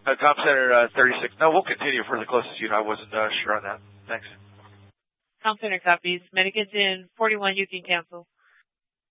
Tom Center 36. No, we'll continue for the closest unit. I wasn't sure on that. Thanks. Tom Center copies. Medicus in 41, you can cancel.